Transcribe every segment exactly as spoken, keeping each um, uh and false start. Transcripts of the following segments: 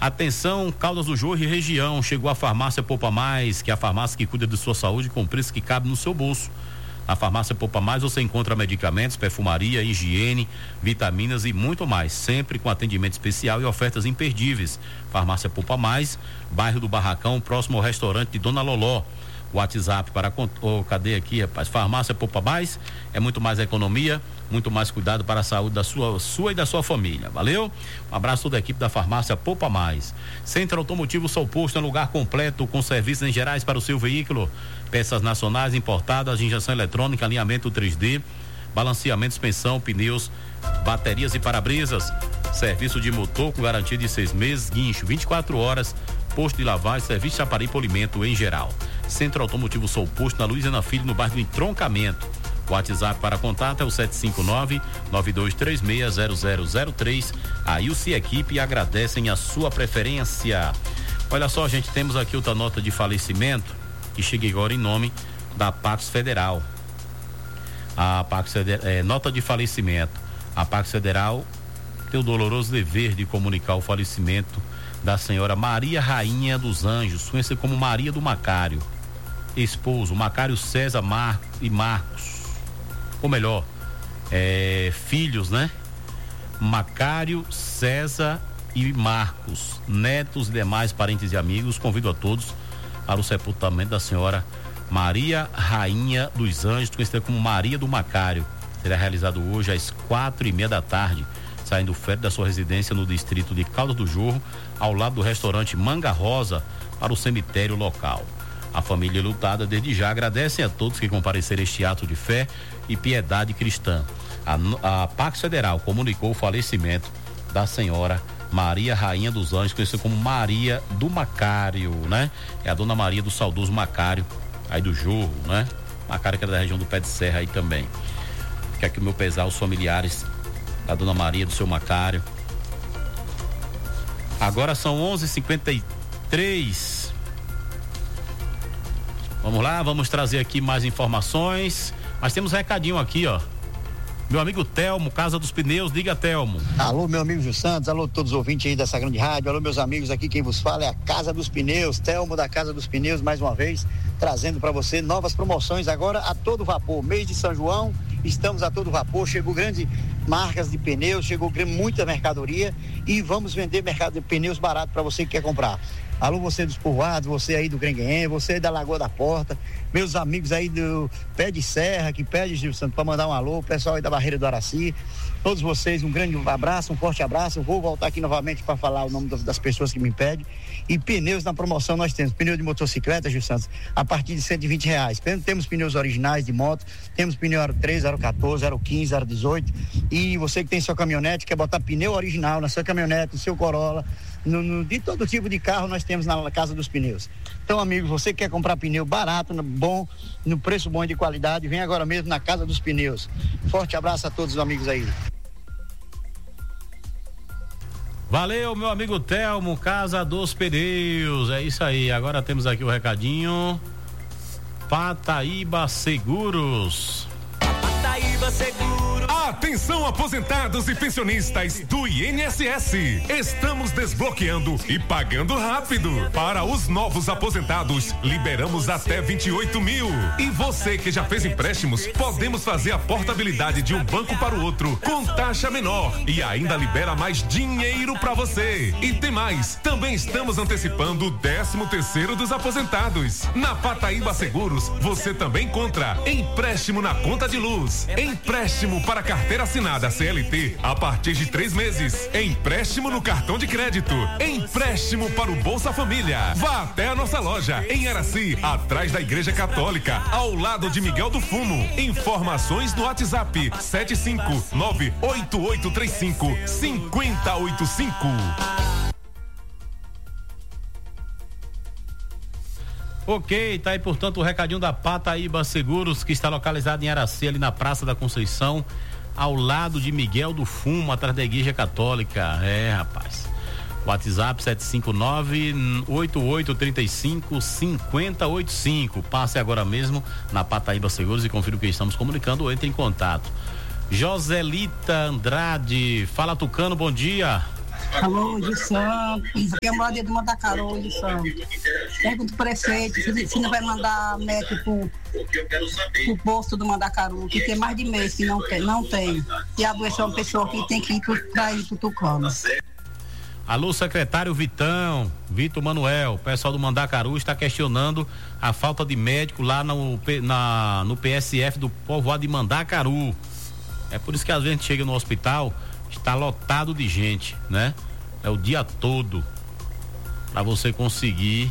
Atenção, Caldas do Jorro e região, chegou a farmácia Poupa Mais, que é a farmácia que cuida de sua saúde com preço que cabe no seu bolso. Na farmácia Poupa Mais você encontra medicamentos, perfumaria, higiene, vitaminas e muito mais, sempre com atendimento especial e ofertas imperdíveis. Farmácia Poupa Mais, bairro do Barracão, próximo ao restaurante de Dona Loló. WhatsApp para oh, cadê aqui, rapaz? Farmácia Poupa Mais é muito mais economia, muito mais cuidado para a saúde da sua, sua e da sua família. Valeu? Um abraço a toda a equipe da Farmácia Poupa Mais. Centro Automotivo Sol Posto é um lugar completo com serviços em gerais para o seu veículo. Peças nacionais importadas, injeção eletrônica, alinhamento três D, balanceamento, suspensão, pneus, baterias e para-brisas. Serviço de motor com garantia de seis meses, guincho vinte e quatro horas, posto de lavagem, serviço de aparelho e polimento em geral. Centro Automotivo Sol Posto, na Luiziana Filho, no bairro do Entroncamento. O WhatsApp para contato é o sete cinco nove, nove dois três seis, zero zero zero três. A Ilse e a equipe agradecem a sua preferência. Olha só, gente, temos aqui outra nota de falecimento que chega agora em nome da Pax Federal. A Pax Federal, é, nota de falecimento. A Pax Federal tem o doloroso dever de comunicar o falecimento da senhora Maria Rainha dos Anjos, conhecida como Maria do Macário. Esposo, Macário César Mar e Marcos. Ou melhor, é, filhos, né? Macário, César e Marcos, netos e demais parentes e amigos. Convido a todos para o sepultamento da senhora Maria Rainha dos Anjos, conhecida como Maria do Macário. Será realizado hoje às quatro e meia da tarde, saindo da sua residência no distrito de Caldas do Jorro, ao lado do restaurante Manga Rosa, para o cemitério local. A família lutada desde já agradece a todos que compareceram a este ato de fé e piedade cristã. A, a Pax Federal comunicou o falecimento da senhora Maria Rainha dos Anjos, conhecida como Maria do Macário, né? É a dona Maria do saudoso Macário, aí do Jorro, né? Macário que é da região do Pé de Serra aí também. Fica aqui o meu pesar aos familiares da dona Maria, do seu Macário. Agora são onze e cinquenta e três. Vamos lá, vamos trazer aqui mais informações. Mas temos um recadinho aqui, ó. Meu amigo Telmo, Casa dos Pneus, diga, Telmo. Alô, meu amigo Gil Santos, alô todos os ouvintes aí dessa grande rádio, alô meus amigos, aqui quem vos fala é a Casa dos Pneus, Telmo da Casa dos Pneus, mais uma vez, trazendo para você novas promoções agora a todo vapor. Mês de São João, estamos a todo vapor, chegou grandes marcas de pneus, chegou muita mercadoria e vamos vender mercado de pneus barato para você que quer comprar. Alô, você dos povoados, você aí do Grenguém, você aí da Lagoa da Porta, meus amigos aí do Pé de Serra, que pede, Gil Santos, para mandar um alô, o pessoal aí da Barreira do Araci, todos vocês, um grande abraço, um forte abraço. Eu vou voltar aqui novamente para falar o nome das pessoas que me pedem. E pneus na promoção nós temos pneu de motocicleta, Gil Santos, a partir de cento e vinte reais. Temos pneus originais de moto, temos pneu aro três, aro quatorze, aro quinze, aro dezoito. E você que tem sua caminhonete, quer botar pneu original na sua caminhonete, no seu Corolla, no, no, de todo tipo de carro nós temos na Casa dos Pneus. Então, amigos, você que quer comprar pneu barato, bom, no preço bom e de qualidade, vem agora mesmo na Casa dos Pneus. Forte abraço a todos os amigos aí. Valeu, meu amigo Telmo, Casa dos Pneus, é isso aí. Agora temos aqui o recadinho. Pataíba Seguros. Pataíba Seguros. Atenção, aposentados e pensionistas do I N S S. Estamos desbloqueando e pagando rápido. Para os novos aposentados, liberamos até vinte e oito mil. E você que já fez empréstimos, podemos fazer a portabilidade de um banco para o outro com taxa menor e ainda libera mais dinheiro para você. E tem mais, também estamos antecipando o décimo terceiro dos aposentados. Na Pataíba Seguros, você também encontra empréstimo na conta de luz, empréstimo para carteira assinada C L T a partir de três meses, empréstimo no cartão de crédito, empréstimo para o Bolsa Família. Vá até a nossa loja em Araci, atrás da Igreja Católica, ao lado de Miguel do Fumo. Informações no WhatsApp sete cinco nove oito oito três cinco cinco zero oito cinco. Ok, tá aí, portanto, o recadinho da Pataíba Seguros, que está localizado em Araci, ali na Praça da Conceição, ao lado de Miguel do Fumo, atrás da Igreja Católica. É, rapaz. WhatsApp sete cinco nove oito oito três cinco cinco zero oito cinco. Passe agora mesmo na Pataíba Seguros e confira o que estamos comunicando ou entre em contato. Joselita Andrade, fala Tucano, bom dia. Alô, de Santos. Aqui é a moradia do Mandacaru, de Santos. Pergunta pro prefeito se, se não vai mandar médico pro, pro posto do Mandacaru, que tem mais de mês que não tem. Não tem. E adoeceu uma pessoa que tem que ir para ir pro Tucano. Alô, secretário Vitão, Vitor Manuel, o pessoal do Mandacaru está questionando a falta de médico lá no, na, no P S F do povoado de Mandacaru. É por isso que às vezes a gente chega no hospital, está lotado de gente, né? É o dia todo para você conseguir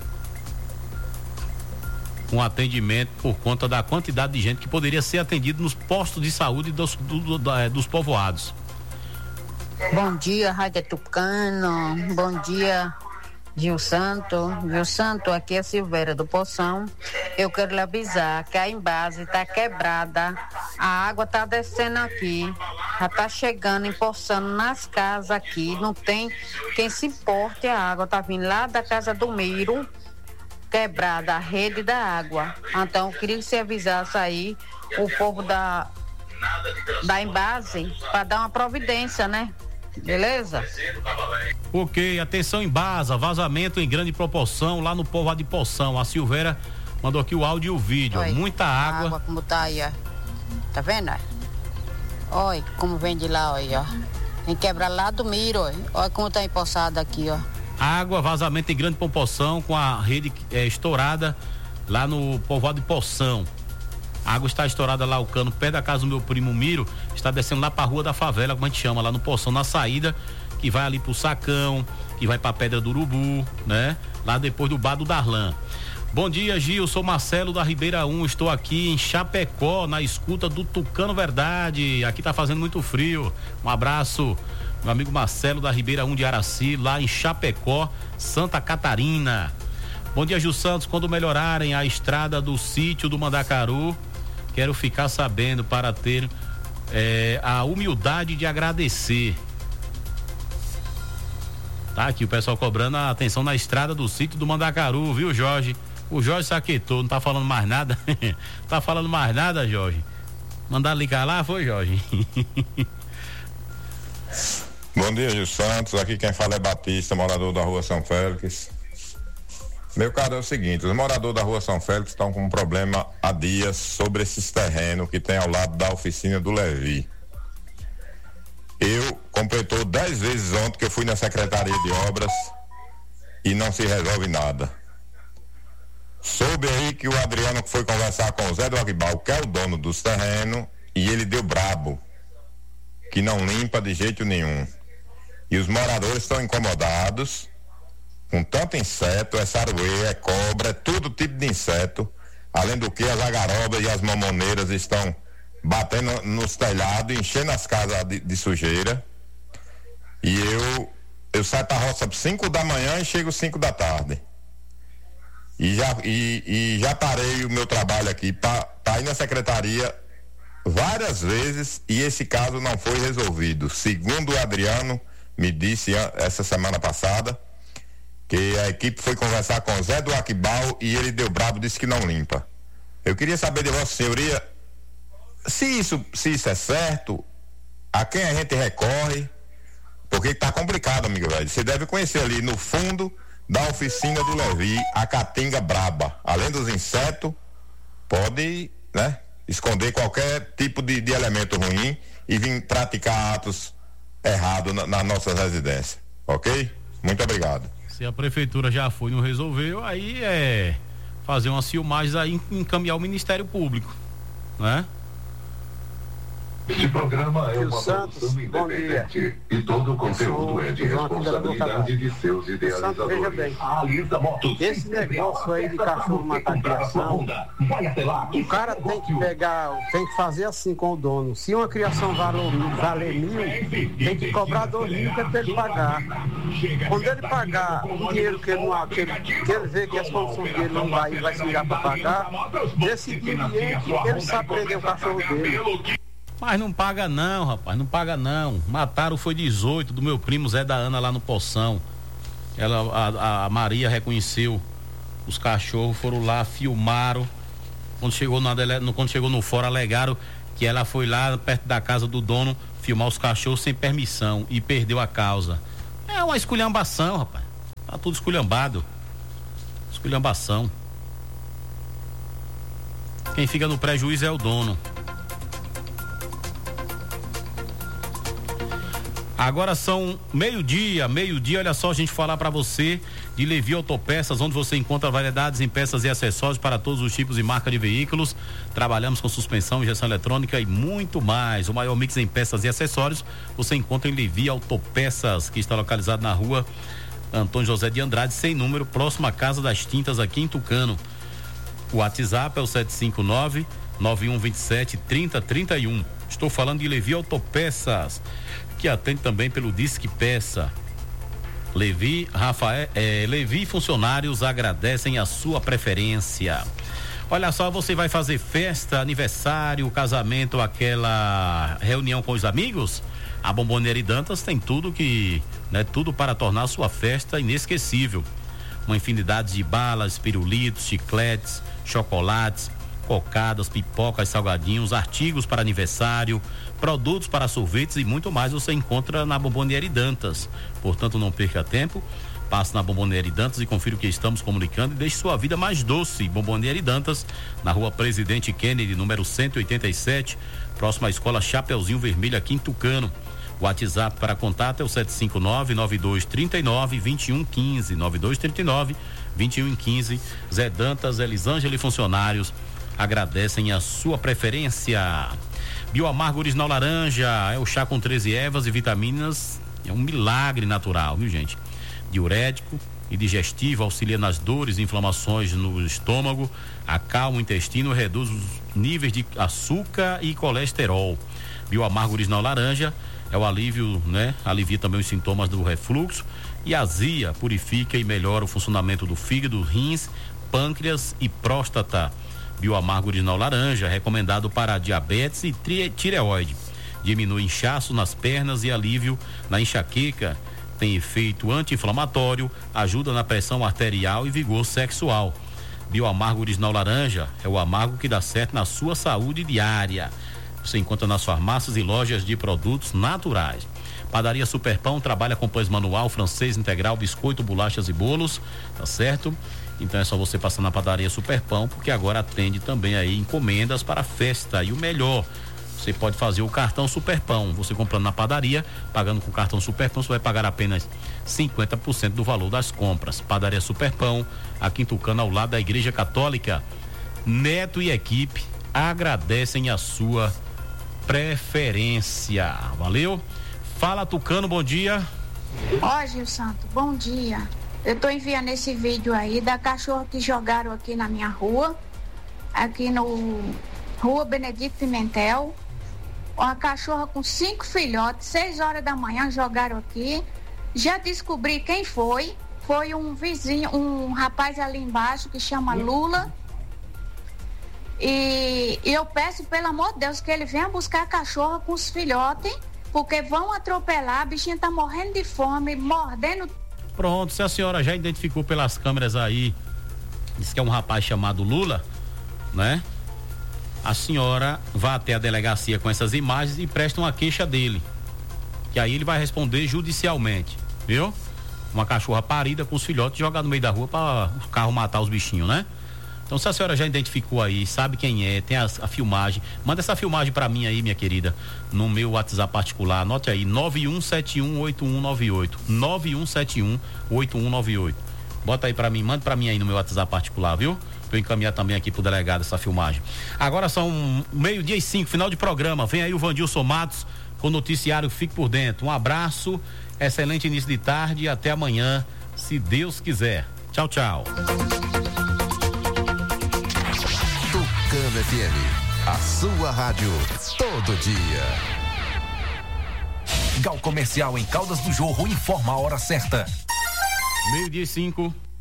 um atendimento por conta da quantidade de gente que poderia ser atendido nos postos de saúde dos, do, do, dos povoados. Bom dia, Rádio Tucano. Bom dia, Gil Santo. Gil Santo, aqui é Silveira do Poção. Eu quero lhe avisar que a embase está quebrada, a água está descendo aqui, já está chegando, empoçando nas casas aqui, não tem quem se importe, a água está vindo lá da casa do Miro, quebrada a rede da água. Então, eu queria que você avisasse aí o povo da, da embase para dar uma providência, né? Beleza? Ok, atenção em Baza, vazamento em grande proporção lá no povoado de Poção. A Silveira mandou aqui o áudio e o vídeo. Oi, muita água. A água como tá aí, ó. Tá vendo? Olha como vem de lá, olha, ó. Tem quebrar lá do Miro, olha. Olha como tá empoçado aqui, ó. Água, vazamento em grande proporção com a rede é, estourada lá no povoado de Poção. A água está estourada lá, o cano, pé da casa do meu primo Miro, está descendo lá para a rua da favela, como a gente chama, lá no Poção, na saída, que vai ali pro Sacão, que vai para a Pedra do Urubu, né? Lá depois do Bar do Darlan. Bom dia, Gil, sou Marcelo da Ribeira um, estou aqui em Chapecó, na escuta do Tucano Verdade, aqui tá fazendo muito frio. Um abraço, meu amigo Marcelo da Ribeira um de Araci, lá em Chapecó, Santa Catarina. Bom dia, Gil Santos, quando melhorarem a estrada do sítio do Mandacaru, quero ficar sabendo para ter é, a humildade de agradecer. Tá aqui o pessoal cobrando a atenção na estrada do sítio do Mandacaru, viu, Jorge? O Jorge saquetou, não tá falando mais nada. Tá falando mais nada, Jorge? Mandaram ligar lá, foi, Jorge? Bom dia, Gil Santos. Aqui quem fala é Batista, morador da rua São Félix. Meu caro, é o seguinte, os moradores da rua São Félix estão com um problema há dias sobre esses terrenos que tem ao lado da oficina do Levi. Eu completou dez vezes ontem que eu fui na Secretaria de Obras e não se resolve nada. Soube aí que o Adriano foi conversar com o Zé do Aguibal, que é o dono dos terrenos, e ele deu brabo, que não limpa de jeito nenhum. E os moradores estão incomodados com tanto inseto, é saruê, é cobra, é todo tipo de inseto, além do que as agarobas e as mamoneiras estão batendo nos telhados, enchendo as casas de, de sujeira. E eu eu saio pra roça cinco da manhã e chego cinco da tarde. E já, e, e já parei o meu trabalho aqui para ir na secretaria várias vezes e esse caso não foi resolvido. Segundo o Adriano me disse essa semana passada, que a equipe foi conversar com o Zé do Aquibal e ele deu brabo, disse que não limpa. Eu queria saber de Vossa Senhoria se isso, se isso é certo, a quem a gente recorre, porque tá complicado, amigo velho. Você deve conhecer ali no fundo da oficina do Levi a caatinga braba. Além dos insetos, pode, né, esconder qualquer tipo de, de elemento ruim e vir praticar atos errados na, na nossa residência. Ok? Muito obrigado. Se a prefeitura já foi e não resolveu, aí é fazer umas filmagens aí e encaminhar o Ministério Público, né? Este programa é uma Santos, produção independente e todo o conteúdo é de responsabilidade de seus idealizadores. Veja bem, Alisa Motos. esse negócio aí de cachorro matar criação, o cara tem que pegar, tem que fazer assim com o dono. Se uma criação valer, valer mil, tem que cobrar dois mil que é pra ele pagar. Quando ele pagar o dinheiro que ele, não, que ele, que ele vê que as condições dele não vai e vai se ligar pra pagar, desse dinheiro ele sabe prender o cachorro dele. Mas não paga não, rapaz, não paga não. Mataram foi dezoito do meu primo Zé da Ana lá no Poção. Ela, a, a Maria reconheceu os cachorros, foram lá, filmaram. Quando chegou, na, quando chegou no fórum, alegaram que ela foi lá perto da casa do dono filmar os cachorros sem permissão e perdeu a causa. É uma esculhambação, rapaz. Tá tudo esculhambado. Esculhambação. Quem fica no prejuízo é o dono. Agora são meio-dia, meio-dia, olha só, a gente falar para você de Levi Autopeças, onde você encontra variedades em peças e acessórios para todos os tipos e marca de veículos. Trabalhamos com suspensão, injeção eletrônica e muito mais. O maior mix em peças e acessórios você encontra em Levi Autopeças, que está localizado na rua Antônio José de Andrade, sem número, próximo à Casa das Tintas, aqui em Tucano. O WhatsApp é o sete cinco nove, nove um dois sete, três zero três um. Estou falando de Levi Autopeças, que atende também pelo Disque Peça. Levi, Rafael, é, Levi funcionários agradecem a sua preferência. Olha só, você vai fazer festa, aniversário, casamento, aquela reunião com os amigos? A Bomboniere Dantas tem tudo que, né, tudo para tornar a sua festa inesquecível. Uma infinidade de balas, pirulitos, chicletes, chocolates, cocadas, pipocas, salgadinhos, artigos para aniversário, produtos para sorvetes e muito mais você encontra na Bomboniere Dantas. Portanto, não perca tempo, passe na Bomboniere Dantas e confira o que estamos comunicando e deixe sua vida mais doce. Bomboniere Dantas, na rua Presidente Kennedy, número cento e oitenta e sete, próxima à Escola Chapeuzinho Vermelho, aqui em Tucano. O WhatsApp para contato é o sete cinco nove, nove dois três nove, dois um um cinco, nove dois três nove, dois um um cinco. Zé Dantas, Elisângela e funcionários agradecem a sua preferência. Bioamargo Original Laranja é o chá com treze ervas e vitaminas, é um milagre natural, viu, gente? Diurético e digestivo, auxilia nas dores e inflamações no estômago, acalma o intestino, reduz os níveis de açúcar e colesterol. Bioamargo Original Laranja é o alívio, né? Alivia também os sintomas do refluxo e azia, purifica e melhora o funcionamento do fígado, rins, pâncreas e próstata. Bioamargo Original Laranja, recomendado para diabetes e tri- tireoide. Diminui inchaço nas pernas e alívio na enxaqueca. Tem efeito anti-inflamatório, ajuda na pressão arterial e vigor sexual. Bioamargo Original Laranja é o amargo que dá certo na sua saúde diária. Você encontra nas farmácias e lojas de produtos naturais. Padaria Superpão trabalha com pães manual, francês integral, biscoito, bolachas e bolos, tá certo? Então é só você passar na Padaria Superpão, porque agora atende também aí encomendas para festa. E o melhor, você pode fazer o cartão Superpão. Você comprando na padaria, pagando com o cartão Superpão, você vai pagar apenas cinquenta por cento do valor das compras. Padaria Superpão, aqui em Tucano, ao lado da Igreja Católica. Neto e equipe agradecem a sua preferência. Valeu? Fala, Tucano, bom dia. Ó, Gil Santo, bom dia. Eu tô enviando esse vídeo aí da cachorra que jogaram aqui na minha rua, aqui no Rua Benedito Pimentel. Uma cachorra com cinco filhotes, seis horas da manhã jogaram aqui. Já descobri quem foi. Foi um vizinho, um rapaz ali embaixo que chama Lula. E, e eu peço, pelo amor de Deus, que ele venha buscar a cachorra com os filhotes, porque vão atropelar, a bichinha tá morrendo de fome, mordendo. Pronto, se a senhora já identificou pelas câmeras aí, disse que é um rapaz chamado Lula, né? A senhora vai até a delegacia com essas imagens e presta uma queixa dele, que aí ele vai responder judicialmente, viu? Uma cachorra parida com os filhotes jogada no meio da rua para o carro matar os bichinhos, né? Então, se a senhora já identificou aí, sabe quem é, tem a, a filmagem, manda essa filmagem pra mim aí, minha querida, no meu WhatsApp particular, anote aí, nove um sete um oito um nove oito, nove um sete um oito um nove oito. Bota aí pra mim, manda pra mim aí no meu WhatsApp particular, viu? Pra eu encaminhar também aqui pro delegado essa filmagem. Agora são meio-dia e cinco, final de programa, vem aí o Vandilson Matos com o noticiário Fique por Dentro. Um abraço, excelente início de tarde e até amanhã, se Deus quiser. Tchau, tchau. Tucano F M, a sua rádio todo dia. Gal Comercial em Caldas do Jorro informa a hora certa. Meio-dia e cinco.